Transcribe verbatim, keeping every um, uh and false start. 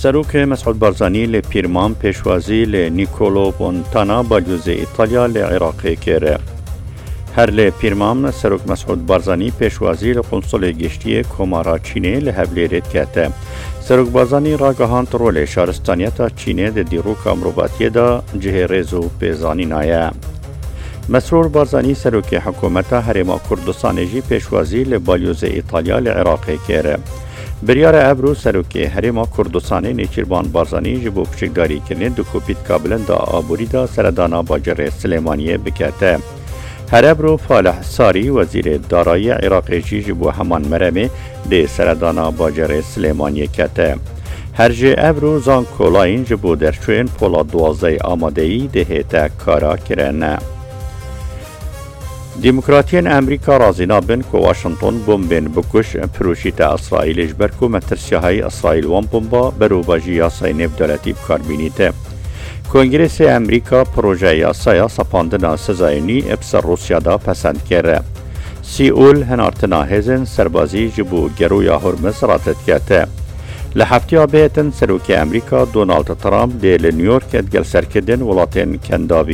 سروک مسعود بارزانی لپیرمان پیشوازی لنیکولو فونتانا بالیوز ایتالیا لعراق کره. هر لپیرمان سروک مسعود بارزانی پیشوازی لقنصل گشتی کمارا چینه لحبلیرت کته. سروک بارزانی راگهاند رول شارستانیتا چینه ده دیروک امروباتیه دا جهرزو پیزانی نایه. مسرور بارزانی سروک حکومت هرما کردستان جی پیشوازی لبالیوز ایتالیا لعراق کره. بریار ابرو سروکی هرما کردستانی نیچیربان بارزانی جبو پشکداری کرنه دو کوپیت کابلن دا آبوری دا سردانا باجر سلیمانیه بکته. هر ابرو فالح ساری وزیر دارایی عراق جی جبو همان مرمه ده سردانا باجر سلیمانیه کته. هر جه ابرو زان کولاین جبو درچوین پولا دوازده آمادهی ده هیتا کارا کرنه. ديمقراطيين امريكا رازينا بن كو واشنطن بومبين بكش پروشيت اسرائيل اجبركو مترسيهاي اسرائيل وان بومبا بروباجي ياساي نف دولتي بكاربينيته. کنگرس امریکا پروژه یاسایا سپاندنا سزاینی ابسر روسیا دا پسند کرده. سیئول هنارتنا هزن سربازی جبو گرویا هرمز راتت کرده. لحفتیا بهتن سروک امریکا دونالد ترامپ دی لنیویورک ادگل سرکدن ولاتین کنداوی